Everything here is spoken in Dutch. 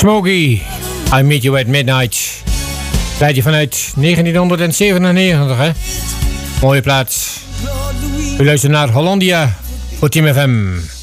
Smokey, I Meet You at Midnight. Rijd je vanuit 1997, hè? Mooie plaats. U luistert naar Hollandia voor Team FM.